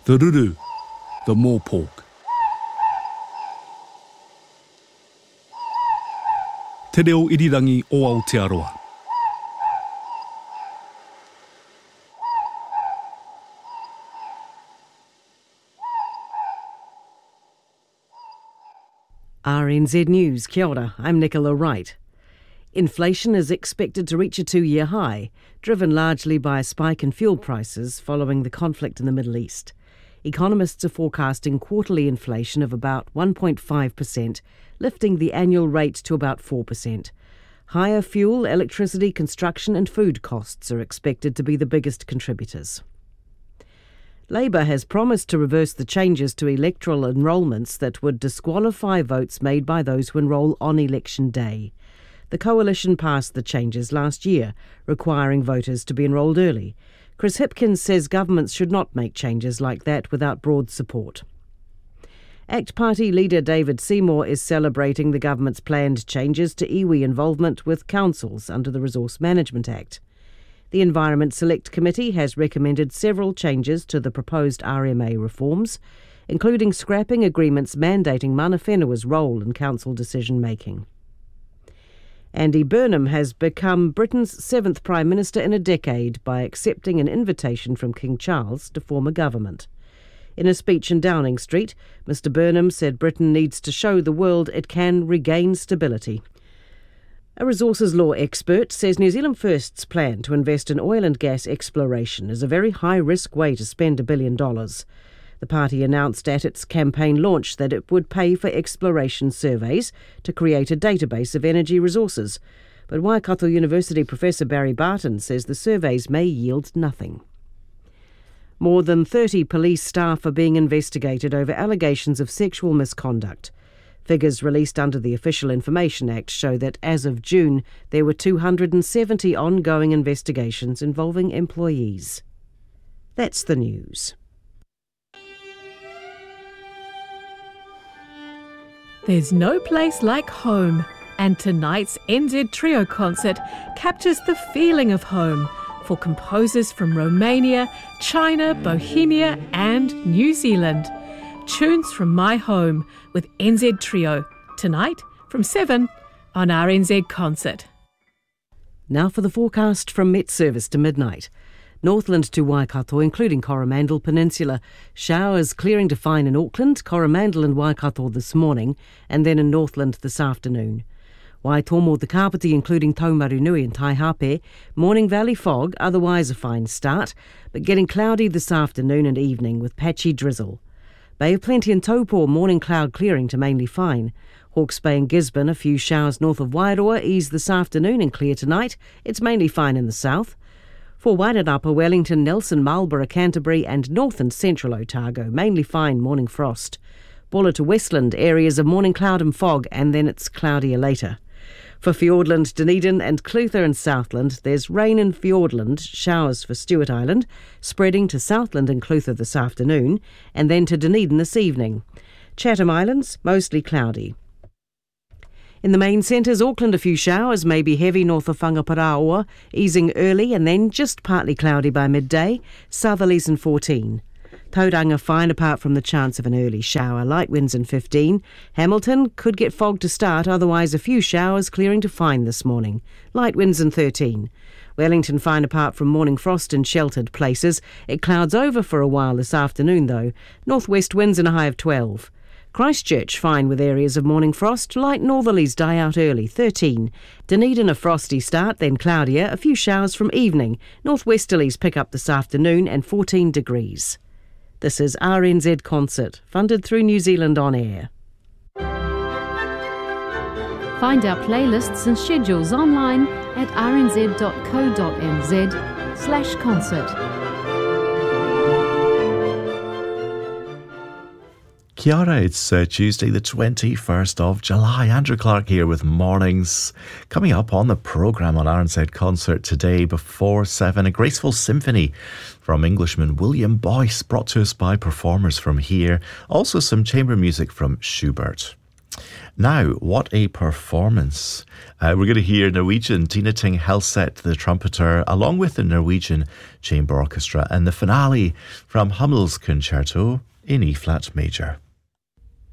The ruru, the mopoke. Te reo irirangi o Aotearoa. RNZ News, kia ora, I'm Nicola Wright. Inflation is expected to reach a 2-year high, driven largely by a spike in fuel prices following the conflict in the Middle East. Economists are forecasting quarterly inflation of about 1.5%, lifting the annual rate to about 4%. Higher fuel, electricity, construction and food costs are expected to be the biggest contributors. Labour has promised to reverse the changes to electoral enrolments that would disqualify votes made by those who enrol on election day. The coalition passed the changes last year, requiring voters to be enrolled early. Chris Hipkins says governments should not make changes like that without broad support. ACT Party leader David Seymour is celebrating the government's planned changes to iwi involvement with councils under the Resource Management Act. The Environment Select Committee has recommended several changes to the proposed RMA reforms, including scrapping agreements mandating mana whenua's role in council decision-making. Andy Burnham has become Britain's 7th Prime Minister in a decade by accepting an invitation from King Charles to form a government. In a speech in Downing Street, Mr Burnham said Britain needs to show the world it can regain stability. A resources law expert says New Zealand First's plan to invest in oil and gas exploration is a very high-risk way to spend $1 billion. The party announced at its campaign launch that it would pay for exploration surveys to create a database of energy resources. But Waikato University Professor Barry Barton says the surveys may yield nothing. More than 30 police staff are being investigated over allegations of sexual misconduct. Figures released under the Official Information Act show that as of June, there were 270 ongoing investigations involving employees. That's the news. There's no place like home, and tonight's NZ Trio concert captures the feeling of home for composers from Romania, China, Bohemia and New Zealand. Tunes from My Home with NZ Trio, tonight from 7 on RNZ Concert. Now for the forecast from Met Service to midnight. Northland to Waikato, including Coromandel Peninsula. Showers clearing to fine in Auckland, Coromandel and Waikato this morning, and then in Northland this afternoon. Waitomo the Kapiti, including Taumarunui and Taihape. Morning Valley fog, otherwise a fine start, but getting cloudy this afternoon and evening with patchy drizzle. Bay of Plenty and Taupo, morning cloud clearing to mainly fine. Hawke's Bay and Gisborne, a few showers north of Wairoa, ease this afternoon and clear tonight. It's mainly fine in the south. For Wairarapa, Wellington, Nelson, Marlborough, Canterbury and north and central Otago, mainly fine morning frost. Buller to Westland, areas of morning cloud and fog, and then it's cloudier later. For Fiordland, Dunedin and Clutha and Southland, there's rain in Fiordland, showers for Stewart Island, spreading to Southland and Clutha this afternoon, and then to Dunedin this evening. Chatham Islands, mostly cloudy. In the main centres, Auckland, a few showers, maybe heavy north of Whangaparaoa, easing early and then just partly cloudy by midday, southerlies in 14. Tauranga fine apart from the chance of an early shower, light winds in 15. Hamilton could get fog to start, otherwise a few showers clearing to fine this morning, light winds in 13. Wellington fine apart from morning frost in sheltered places. It clouds over for a while this afternoon though, northwest winds in a high of 12. Christchurch fine with areas of morning frost, light northerlies die out early, 13. Dunedin a frosty start, then cloudier, a few showers from evening. Northwesterlies pick up this afternoon and 14 degrees. This is RNZ Concert, funded through New Zealand On Air. Find our playlists and schedules online at rnz.co.nz/concert. Kia ora, it's Tuesday the 21st of July. Andrew Clark here with Mornings. Coming up on the programme on RNZ Concert today before 7, a graceful symphony from Englishman William Boyce, brought to us by performers from here. Also some chamber music from Schubert. Now, what a performance. We're going to hear Norwegian Tina Ting Helseth, the trumpeter, along with the Norwegian Chamber Orchestra, and the finale from Hummel's Concerto in E-flat major.